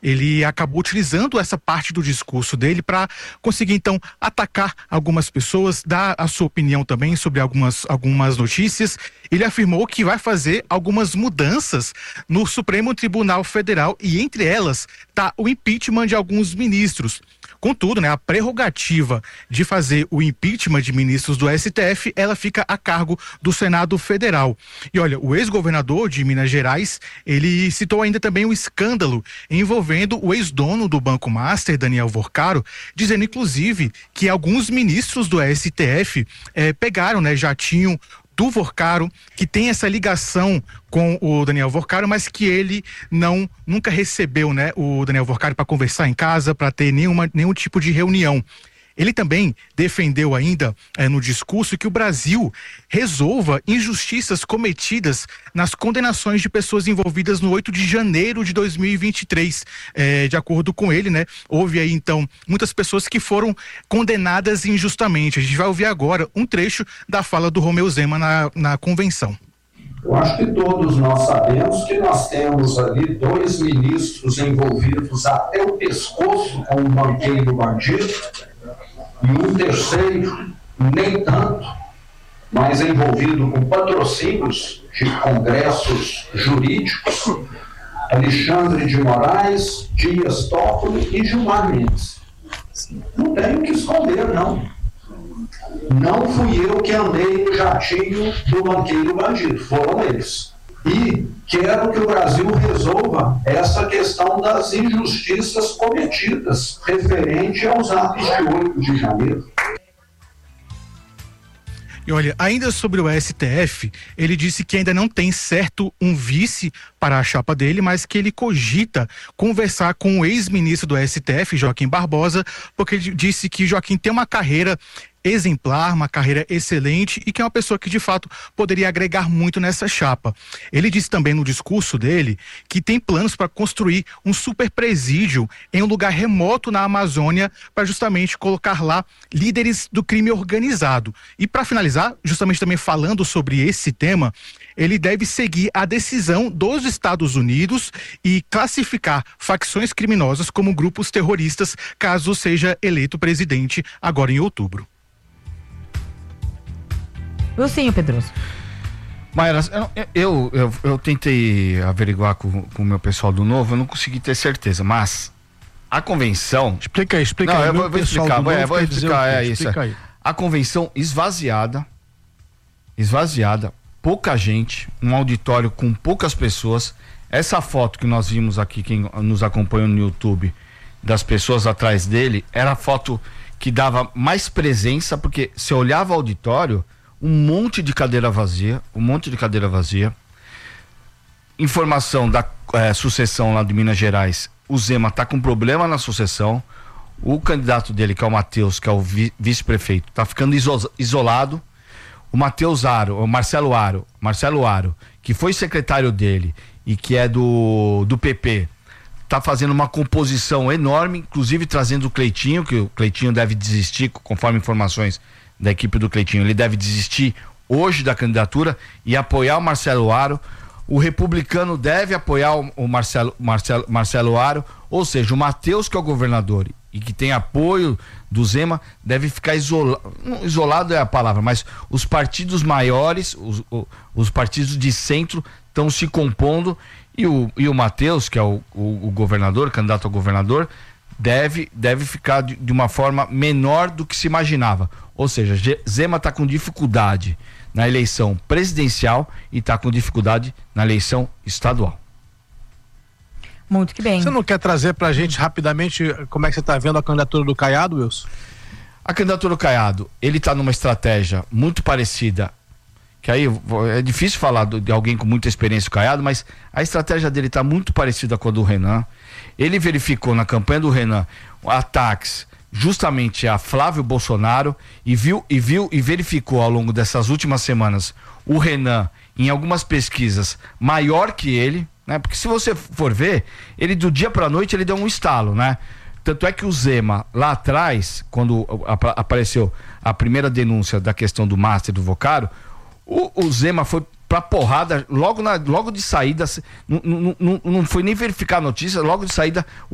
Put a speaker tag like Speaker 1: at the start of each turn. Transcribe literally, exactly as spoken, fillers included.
Speaker 1: ele acabou utilizando essa parte do discurso dele para conseguir então atacar algumas pessoas, dar a sua opinião também sobre algumas, algumas notícias. Ele afirmou que vai fazer algumas mudanças no Supremo Tribunal Federal e entre elas está o impeachment de alguns ministros. Contudo, né, a prerrogativa de fazer o impeachment de ministros do S T F, ela fica a cargo do Senado Federal. E olha, o ex-governador de Minas Gerais, ele citou ainda também um escândalo envolvendo o ex-dono do Banco Master, Daniel Vorcaro, dizendo inclusive que alguns ministros do S T F eh, pegaram, né, jatinho do Vorcaro, que tem essa ligação com o Daniel Vorcaro, mas que ele não nunca recebeu, né, o Daniel Vorcaro para conversar em casa, para ter nenhuma, nenhum tipo de reunião. Ele também defendeu ainda eh, no discurso que o Brasil resolva injustiças cometidas nas condenações de pessoas envolvidas no oito de janeiro de dois mil e vinte e três. Eh, de acordo com ele, né, houve aí então muitas pessoas que foram condenadas injustamente. A gente vai ouvir agora um trecho da fala do Romeu Zema na, na convenção.
Speaker 2: Eu acho que todos nós sabemos que nós temos ali dois ministros envolvidos até o pescoço com um banqueiro bandido, e um terceiro, nem tanto, mas envolvido com patrocínios de congressos jurídicos, Alexandre de Moraes, Dias Toffoli e Gilmar Mendes. Não tenho o que esconder, não. Não fui eu que andei no jatinho do banqueiro bandido, foram eles. E quero que o Brasil resolva essa questão das injustiças cometidas referente aos atos de oito de janeiro.
Speaker 1: E olha, ainda sobre o S T F, ele disse que ainda não tem certo um vice para a chapa dele, mas que ele cogita conversar com o ex-ministro do S T F, Joaquim Barbosa, porque ele disse que Joaquim tem uma carreira exemplar, uma carreira excelente e que é uma pessoa que de fato poderia agregar muito nessa chapa. Ele disse também no discurso dele que tem planos para construir um super presídio em um lugar remoto na Amazônia para justamente colocar lá líderes do crime organizado. E para finalizar, justamente também falando sobre esse tema, ele deve seguir a decisão dos Estados Unidos e classificar facções criminosas como grupos terroristas caso seja eleito presidente agora em outubro.
Speaker 3: Wilson Pedroso.
Speaker 4: Mayra, eu, eu, eu, eu tentei averiguar com, com o meu pessoal do Novo, eu não consegui ter certeza, mas a convenção...
Speaker 1: Explica aí, explica
Speaker 4: não,
Speaker 1: aí.
Speaker 4: Eu vou, vou explicar,
Speaker 1: do
Speaker 4: é, vou explicar, é isso.
Speaker 1: Explica
Speaker 4: é. A convenção esvaziada, esvaziada, pouca gente, um auditório com poucas pessoas. Essa foto que nós vimos aqui, quem nos acompanha no YouTube, das pessoas atrás dele, era a foto que dava mais presença, porque se olhava o auditório... um monte de cadeira vazia, um monte de cadeira vazia. Informação da é, sucessão lá de Minas Gerais, o Zema tá com problema na sucessão, o candidato dele, que é o Matheus, que é o vi- vice-prefeito, tá ficando iso- isolado. O Matheus Aro, o Marcelo Aro, Marcelo Aro, que foi secretário dele e que é do, do P P, tá fazendo uma composição enorme, inclusive trazendo o Cleitinho, que o Cleitinho deve desistir, conforme informações da equipe do Cleitinho, ele deve desistir hoje da candidatura e apoiar o Marcelo Aro. O republicano deve apoiar o, o Marcelo, Marcelo, Marcelo Aro, ou seja, o Matheus, que é o governador e que tem apoio do Zema, deve ficar isolado, isolado é a palavra, mas os partidos maiores, os, os partidos de centro estão se compondo e o, e o Matheus, que é o, o, o governador, candidato ao governador, deve, deve ficar de, de uma forma menor do que se imaginava. Ou seja, Zema está com dificuldade na eleição presidencial e está com dificuldade na eleição estadual.
Speaker 3: Muito que bem.
Speaker 5: Você não quer trazer pra gente rapidamente como é que você está vendo a candidatura do Caiado, Wilson?
Speaker 4: A candidatura do Caiado, ele está numa estratégia muito parecida, que aí é difícil falar de alguém com muita experiência do Caiado, mas a estratégia dele está muito parecida com a do Renan. Ele verificou na campanha do Renan ataques justamente a Flávio Bolsonaro e viu e viu e verificou ao longo dessas últimas semanas o Renan em algumas pesquisas maior que ele, né? Porque se você for ver, ele do dia para noite ele deu um estalo, né? Tanto é que o Zema lá atrás, quando ap- apareceu a primeira denúncia da questão do Master do Vocaro, o, o Zema foi pra porrada logo, na, logo de saída, não, não, não, não foi nem verificar a notícia, logo de saída